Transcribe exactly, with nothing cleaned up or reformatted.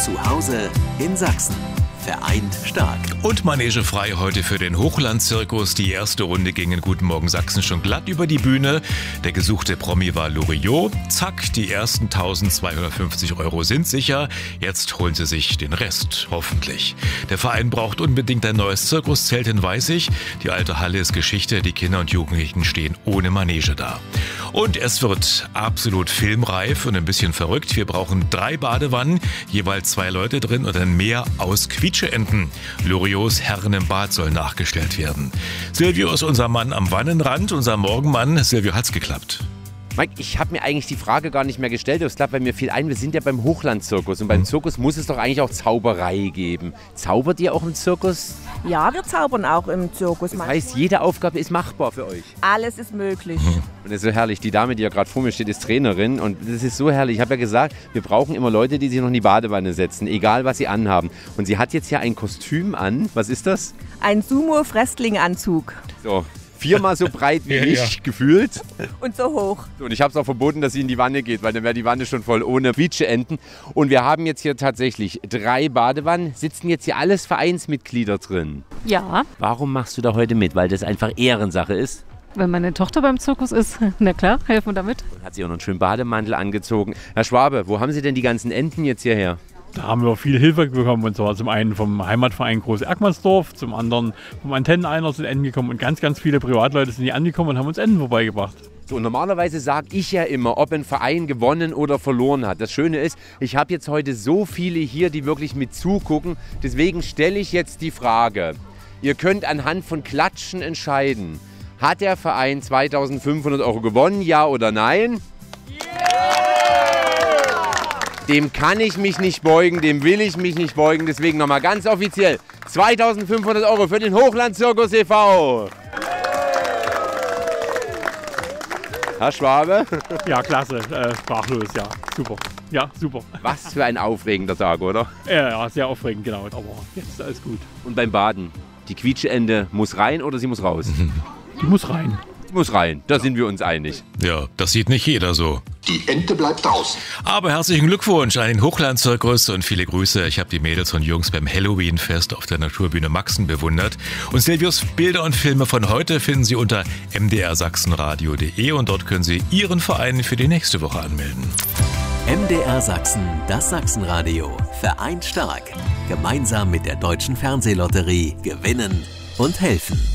Zu Hause in Sachsen. Vereint stark. Und Manege frei heute für den Hochland-Zirkus. Die erste Runde ging in Guten Morgen Sachsen schon glatt über die Bühne. Der gesuchte Promi war Loriot. Zack, die ersten eintausendzweihundertfünfzig Euro sind sicher. Jetzt holen sie sich den Rest, hoffentlich. Der Verein braucht unbedingt ein neues Zirkuszelt in Weißig. Die alte Halle ist Geschichte. Die Kinder und Jugendlichen stehen ohne Manege da. Und es wird absolut filmreif und ein bisschen verrückt. Wir brauchen drei Badewannen, jeweils zwei Leute drin und ein Meer aus Quietscheenten. Loriots Herren im Bad soll nachgestellt werden. Silvio ist unser Mann am Wannenrand, unser Morgenmann. Silvio, hat's geklappt? Mike, ich habe mir eigentlich die Frage gar nicht mehr gestellt. Es klappt bei mir viel ein. Wir sind ja beim Hochland-Zirkus und beim mhm. Zirkus muss es doch eigentlich auch Zauberei geben. Zaubert ihr auch im Zirkus? Ja, wir zaubern auch im Zirkus. Das heißt, jede Aufgabe ist machbar für euch? Alles ist möglich. Mhm. Und das ist so herrlich. Die Dame, die ja gerade vor mir steht, ist Trainerin und das ist so herrlich. Ich habe ja gesagt, wir brauchen immer Leute, die sich noch in die Badewanne setzen, egal was sie anhaben. Und sie hat jetzt ja ein Kostüm an. Was ist das? Ein Sumo-Fressling-Anzug. So. Viermal so breit wie ja, ich, ja. gefühlt. Und so hoch. Und ich habe es auch verboten, dass sie in die Wanne geht, weil dann wäre die Wanne schon voll ohne Quietscheenten. Und wir haben jetzt hier tatsächlich drei Badewannen. Sitzen jetzt hier alles Vereinsmitglieder drin? Ja. Warum machst du da heute mit? Weil das einfach Ehrensache ist? Wenn meine Tochter beim Zirkus ist, na klar, helfen wir damit. Und hat sie auch noch einen schönen Bademantel angezogen. Herr Schwabe, wo haben Sie denn die ganzen Enten jetzt hierher? Da haben wir viel Hilfe bekommen, und zwar zum einen vom Heimatverein Groß-Erkmannsdorf, zum anderen vom Antenneneiner sind Enten gekommen und ganz, ganz viele Privatleute sind hier angekommen und haben uns Enten vorbeigebracht. So, normalerweise sage ich ja immer, ob ein Verein gewonnen oder verloren hat. Das Schöne ist, ich habe jetzt heute so viele hier, die wirklich mit zugucken. Deswegen stelle ich jetzt die Frage. Ihr könnt anhand von Klatschen entscheiden. Hat der Verein zweitausendfünfhundert Euro gewonnen, ja oder nein? Dem kann ich mich nicht beugen, dem will ich mich nicht beugen. Deswegen nochmal ganz offiziell zweitausendfünfhundert Euro für den Hochland-Zirkus e V Herr Schwabe? Ja, klasse, äh, sprachlos, ja, super. Ja, super. Was für ein aufregender Tag, oder? Ja, ja, sehr aufregend, genau. Aber jetzt ist alles gut. Und beim Baden, die Quietscheente muss rein oder sie muss raus? Die muss rein. Die muss rein, da sind wir uns einig. Ja, das sieht nicht jeder so. Die Ente bleibt draußen. Aber herzlichen Glückwunsch an den Hochland-Zirkus und viele Grüße. Ich habe die Mädels und Jungs beim Halloween-Fest auf der Naturbühne Maxen bewundert. Und Silvios Bilder und Filme von heute finden Sie unter m d r sachsenradio punkt de und dort können Sie Ihren Verein für die nächste Woche anmelden. M D R Sachsen, das Sachsenradio. Vereint stark. Gemeinsam mit der Deutschen Fernsehlotterie gewinnen und helfen.